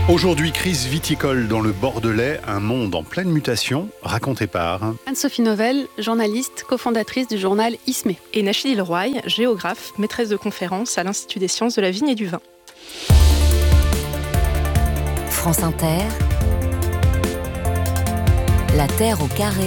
Aujourd'hui, crise viticole dans le Bordelais, un monde en pleine mutation, raconté par Anne-Sophie Novelle, journaliste, cofondatrice du journal Ismé. Et Nachidi Leroy, géographe, maîtresse de conférences à l'Institut des sciences de la vigne et du vin. France Inter, La Terre au carré,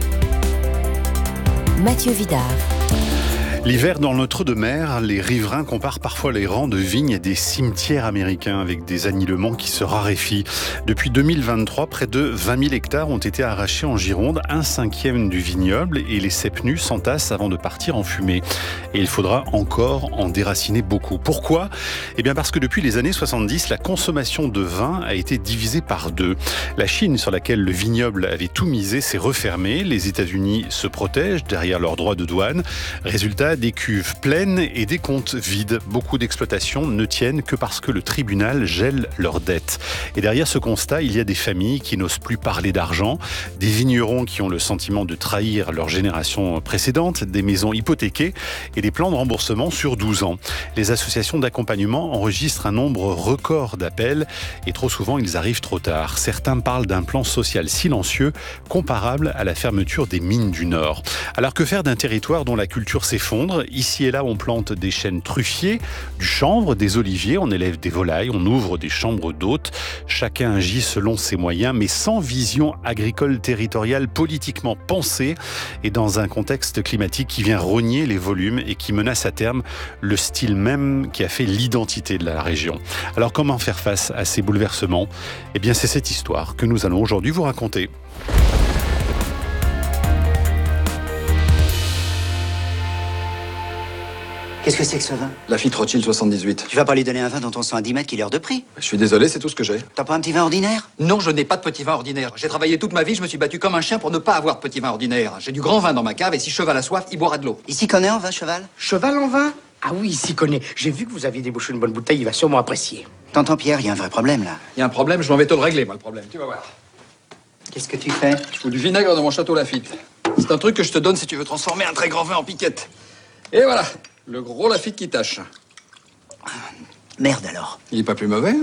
Mathieu Vidard. L'hiver dans notre de mer, les riverains comparent parfois les rangs de vignes à des cimetières américains avec des anilements qui se raréfient. Depuis 2023, près de 20 000 hectares ont été arrachés en Gironde, 1/5 du vignoble, et les ceps nus s'entassent avant de partir en fumée. Et il faudra encore en déraciner beaucoup. Pourquoi ? Eh bien parce que depuis les années 70, la consommation de vin a été divisée par 2. La Chine, sur laquelle le vignoble avait tout misé, s'est refermée. Les États-Unis se protègent derrière leurs droits de douane. Résultat, des cuves pleines et des comptes vides. Beaucoup d'exploitations ne tiennent que parce que le tribunal gèle leurs dettes. Et derrière ce constat, il y a des familles qui n'osent plus parler d'argent, des vignerons qui ont le sentiment de trahir leur génération précédente, des maisons hypothéquées et des plans de remboursement sur 12 ans. Les associations d'accompagnement enregistrent un nombre record d'appels et trop souvent ils arrivent trop tard. Certains parlent d'un plan social silencieux comparable à la fermeture des mines du Nord. Alors que faire d'un territoire dont la culture s'effondre ? Ici et là, on plante des chênes truffiers, du chanvre, des oliviers, on élève des volailles, on ouvre des chambres d'hôtes. Chacun agit selon ses moyens, mais sans vision agricole territoriale politiquement pensée et dans un contexte climatique qui vient rogner les volumes et qui menace à terme le style même qui a fait l'identité de la région. Alors comment faire face à ces bouleversements ? Eh bien, c'est cette histoire que nous allons aujourd'hui vous raconter. Qu'est-ce que c'est que ce vin ? Lafite Rothschild 78. Tu vas pas lui donner un vin dont on sent à 10 mètres qu'il est hors de prix ? Je suis désolé, c'est tout ce que j'ai. T'as pas un petit vin ordinaire ? Non, je n'ai pas de petit vin ordinaire. J'ai travaillé toute ma vie, je me suis battu comme un chien pour ne pas avoir de petit vin ordinaire. J'ai du grand vin dans ma cave et si Cheval a soif, il boira de l'eau. Ici connaît en vin, Cheval ? Cheval en vin ? Ah oui, il s'y connaît. J'ai vu que vous aviez débouché une bonne bouteille, il va sûrement apprécier. T'entends, Pierre, il y a un vrai problème là. Il y a un problème, je m'en vais te le régler, moi, le problème. Tu vas voir. Qu'est-ce que tu fais ? Je fous du vinaigre dans mon château Lafite. C'est un truc que je te donne si tu veux transformer un très grand vin en piquette. Et voilà, le gros Lafite qui tâche. Merde alors. Il est pas plus mauvais.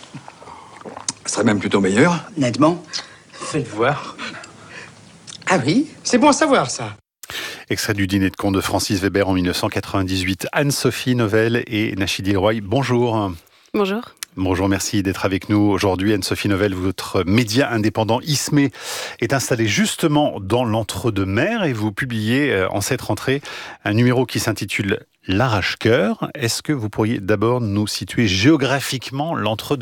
Ce serait même plutôt meilleur. Nettement ? Faites voir. Ah oui, c'est bon à savoir ça. Extrait du dîner de con de Francis Weber en 1998. Anne-Sophie Novelle et Nachidi Leroy, bonjour. Bonjour. Bonjour, merci d'être avec nous aujourd'hui. Anne-Sophie Novelle, votre média indépendant Ismé est installé justement dans l'entre-deux-mer et vous publiez en cette rentrée un numéro qui s'intitule L'Arrache-Cœur. Est-ce que vous pourriez d'abord nous situer géographiquement l'entre-deux-mer ?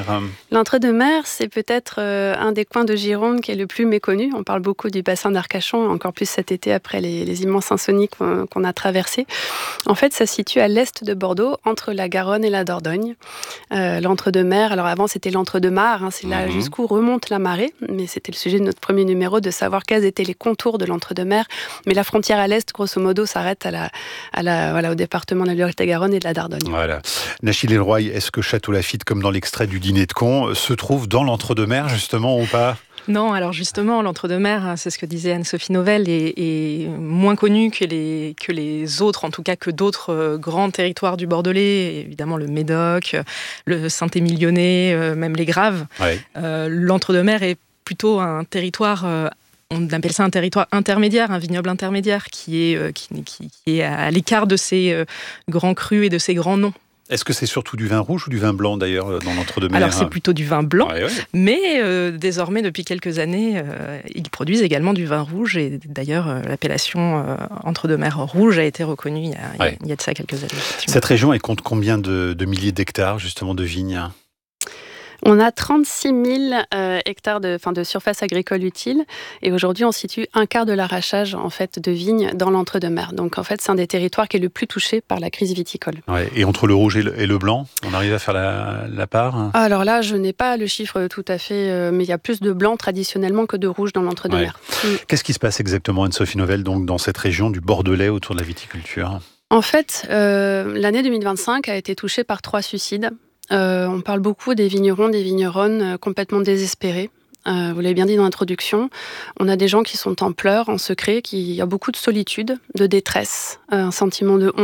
L'entre-deux-mer, c'est peut-être un des coins de Gironde qui est le plus méconnu. On parle beaucoup du bassin d'Arcachon, encore plus cet été après les immenses incendies qu'on a traversés. En fait, ça se situe à l'est de Bordeaux, entre la Garonne et la Dordogne. L'entre-deux-mer, alors avant c'était l'entre-deux-mare, c'est là jusqu'où remonte la marée, mais c'était le sujet de notre premier numéro, de savoir quels étaient les contours de l'entre-deux-mer. Mais la frontière à l'est, grosso modo, s'arrête au département de la Lot-et-Garonne et de la Dordogne. Voilà. Nachidi Leroy, est-ce que Château Lafite, comme dans l'extrait du dîner de con, se trouve dans l'entre-deux-mer justement ou pas ? Non, alors justement, l'entre-deux-mer, c'est ce que disait Anne-Sophie Novelle, est moins connu que les autres, en tout cas que d'autres grands territoires du Bordelais, évidemment le Médoc, le Saint-Émilionnais, même les Graves. Ouais. L'entre-deux-mer est plutôt un territoire... on appelle ça un territoire intermédiaire, un vignoble intermédiaire qui est à l'écart de ces grands crus et de ces grands noms. Est-ce que c'est surtout du vin rouge ou du vin blanc d'ailleurs dans l'entre-deux-mer ? Alors c'est plutôt du vin blanc, ouais. Mais désormais depuis quelques années, ils produisent également du vin rouge et d'ailleurs l'appellation entre-deux-mer rouge a été reconnue il y a de ça quelques années. Cette région, elle compte combien de milliers d'hectares justement de vignes ? On a 36 000 hectares de surface agricole utile et aujourd'hui on situe un quart de l'arrachage en fait, de vignes dans l'entre-deux-mer. Donc en fait c'est un des territoires qui est le plus touché par la crise viticole. Ouais, et entre le rouge et le blanc, on arrive à faire la part ? Alors là je n'ai pas le chiffre tout à fait, mais il y a plus de blanc traditionnellement que de rouge dans l'entre-deux-mer. Ouais. Qu'est-ce qui se passe exactement, Anne-Sophie Novelle, donc, dans cette région du Bordelais autour de la viticulture ? En fait, l'année 2025 a été touchée par 3 suicides. On parle beaucoup des vignerons, des vigneronnes complètement désespérés. Vous l'avez bien dit dans l'introduction, on a des gens qui sont en pleurs, en secret, il y a beaucoup de solitude, de détresse, un sentiment de honte.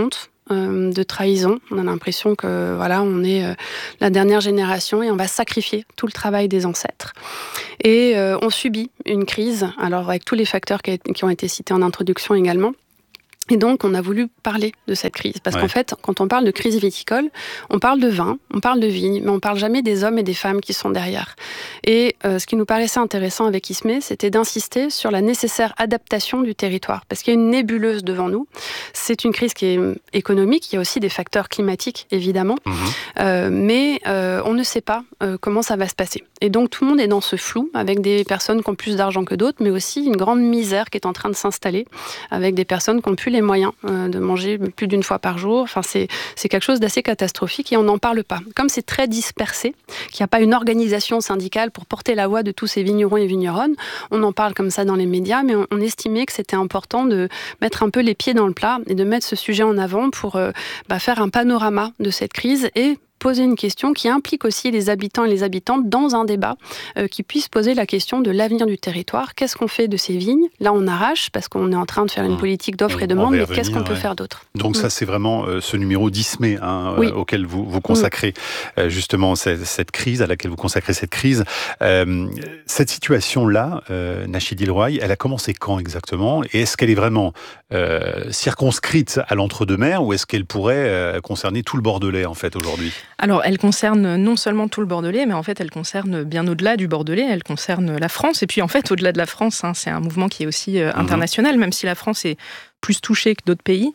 de trahison. On a l'impression que voilà, on est la dernière génération et on va sacrifier tout le travail des ancêtres. Et on subit une crise, alors avec tous les facteurs qui ont été cités en introduction également. Et donc, on a voulu parler de cette crise. Parce qu'en fait, quand on parle de crise viticole, on parle de vin, on parle de vigne, mais on parle jamais des hommes et des femmes qui sont derrière. Et ce qui nous paraissait intéressant avec Ismée, c'était d'insister sur la nécessaire adaptation du territoire. Parce qu'il y a une nébuleuse devant nous. C'est une crise qui est économique. Il y a aussi des facteurs climatiques, évidemment. Mais on ne sait pas comment ça va se passer. Et donc, tout le monde est dans ce flou, avec des personnes qui ont plus d'argent que d'autres, mais aussi une grande misère qui est en train de s'installer, avec des personnes qui n'ont plus les moyens de manger plus d'une fois par jour. Enfin, c'est quelque chose d'assez catastrophique et on n'en parle pas. Comme c'est très dispersé, qu'il n'y a pas une organisation syndicale pour porter la voix de tous ces vignerons et vigneronnes, on en parle comme ça dans les médias, mais on estimait que c'était important de mettre un peu les pieds dans le plat et de mettre ce sujet en avant pour faire un panorama de cette crise et poser une question qui implique aussi les habitants et les habitantes dans un débat qui puisse poser la question de l'avenir du territoire. Qu'est-ce qu'on fait de ces vignes ? Là, on arrache parce qu'on est en train de faire une politique d'offre et demande, mais qu'est-ce qu'on peut faire d'autre ? Donc ça, c'est vraiment ce numéro d'Ismée auquel vous consacrez justement cette crise, à laquelle vous consacrez cette crise. Cette situation-là, Nachid El-Rouaï, elle a commencé quand exactement ? Et est-ce qu'elle est vraiment circonscrite à l'entre-deux-mers ou est-ce qu'elle pourrait concerner tout le Bordelais en fait aujourd'hui ? Alors, elle concerne non seulement tout le Bordelais, mais en fait, elle concerne bien au-delà du Bordelais, elle concerne la France. Et puis, en fait, au-delà de la France, c'est un mouvement qui est aussi international, même si la France est plus touchée que d'autres pays.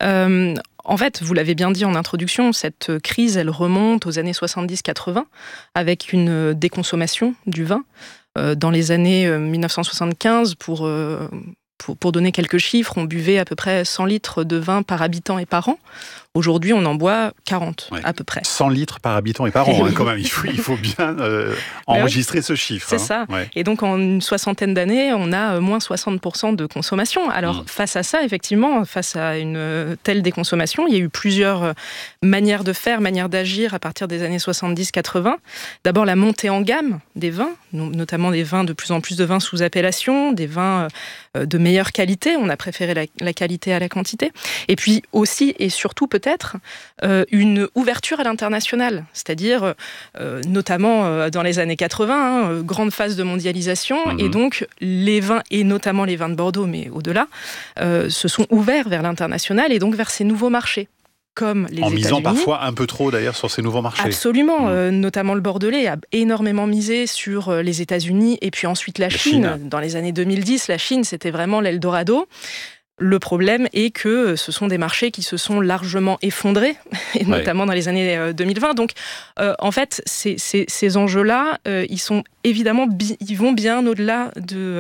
En fait, vous l'avez bien dit en introduction, cette crise, elle remonte aux années 70-80, avec une déconsommation du vin. Dans les années 1975, pour donner quelques chiffres, on buvait à peu près 100 litres de vin par habitant et par an. Aujourd'hui, on en boit 40 à peu près. 100 litres par habitant et par an, quand même. Il faut bien enregistrer ce chiffre. C'est ça. Ouais. Et donc, en une soixantaine d'années, on a moins 60% de consommation. Alors, face à ça, effectivement, face à une telle déconsommation, il y a eu plusieurs manières de faire, manières d'agir à partir des années 70-80. D'abord, la montée en gamme des vins, notamment des vins, de plus en plus de vins sous appellation, des vins de meilleure qualité. On a préféré la qualité à la quantité. Et puis aussi, et surtout peut-être, une ouverture à l'international, c'est-à-dire notamment dans les années 80, grande phase de mondialisation, et donc les vins, et notamment les vins de Bordeaux, mais au-delà, se sont ouverts vers l'international et donc vers ces nouveaux marchés. Comme les États-Unis. En misant parfois un peu trop d'ailleurs sur ces nouveaux marchés. Absolument, notamment le Bordelais a énormément misé sur les États-Unis et puis ensuite la Chine. Dans les années 2010, la Chine, c'était vraiment l'Eldorado. Le problème est que ce sont des marchés qui se sont largement effondrés, et notamment dans les années 2020. Donc, en fait, ces enjeux-là, ils sont évidemment, ils vont bien au-delà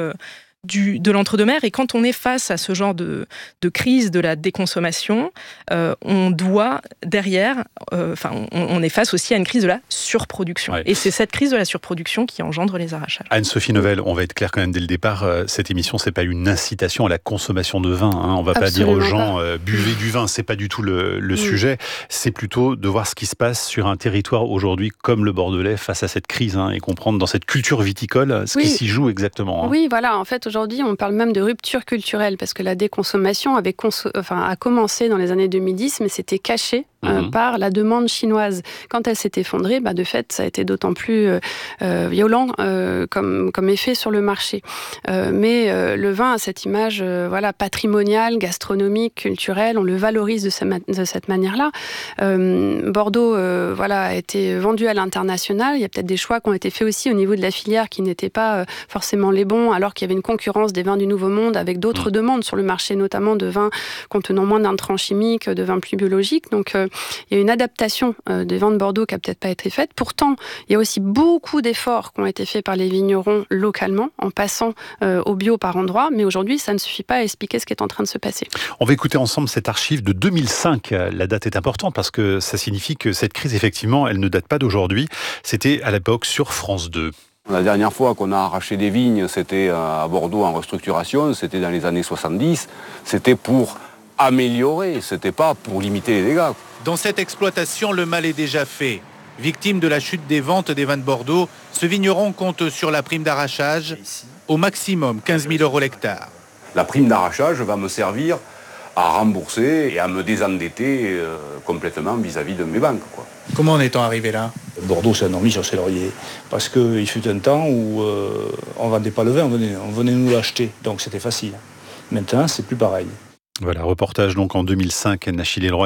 de l'entre-deux-mers. Et quand on est face à ce genre de crise de la déconsommation, on doit derrière, on est face aussi à une crise de la surproduction. Et c'est cette crise de la surproduction qui engendre les arrachages. Anne-Sophie Novelle, on va être clair quand même dès le départ, cette émission, c'est pas une incitation à la consommation de vin. On va pas dire aux gens, buvez du vin, c'est pas du tout le sujet. C'est plutôt de voir ce qui se passe sur un territoire aujourd'hui comme le Bordelais face à cette crise et comprendre dans cette culture viticole ce qui s'y joue exactement. Oui, voilà, en fait, aujourd'hui, on parle même de rupture culturelle parce que la déconsommation a commencé dans les années 2010, mais c'était caché par la demande chinoise. Quand elle s'est effondrée, de fait, ça a été d'autant plus violent comme effet sur le marché. Mais le vin a cette image patrimoniale, gastronomique, culturelle, on le valorise de cette manière-là. Bordeaux a été vendu à l'international. Il y a peut-être des choix qui ont été faits aussi au niveau de la filière qui n'étaient pas forcément les bons, alors qu'il y avait une concurrence des vins du Nouveau Monde avec d'autres demandes sur le marché, notamment de vins contenant moins d'intrants chimiques, de vins plus biologiques. Donc, il y a une adaptation des vins de Bordeaux qui n'a peut-être pas été faite. Pourtant, il y a aussi beaucoup d'efforts qui ont été faits par les vignerons localement, en passant au bio par endroits. Mais aujourd'hui, ça ne suffit pas à expliquer ce qui est en train de se passer. On va écouter ensemble cette archive de 2005. La date est importante parce que ça signifie que cette crise, effectivement, elle ne date pas d'aujourd'hui. C'était à l'époque sur France 2. La dernière fois qu'on a arraché des vignes, c'était à Bordeaux en restructuration, c'était dans les années 70. C'était pour améliorer, c'était pas pour limiter les dégâts. Dans cette exploitation, le mal est déjà fait. Victime de la chute des ventes des vins de Bordeaux, ce vigneron compte sur la prime d'arrachage, au maximum 15 000 € l'hectare. La prime d'arrachage va me servir à rembourser et à me désendetter complètement vis-à-vis de mes banques, quoi. Comment en est-on arrivé là ? Bordeaux s'est endormi sur ses lauriers. Parce qu'il fut un temps où on ne vendait pas le vin, on venait nous l'acheter. Donc c'était facile. Maintenant, c'est plus pareil. Voilà, reportage donc en 2005, Achille Leroy.